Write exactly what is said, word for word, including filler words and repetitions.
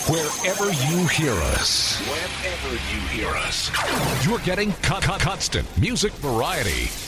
Wherever you hear us, wherever you hear us, you're getting co- co- constant music variety.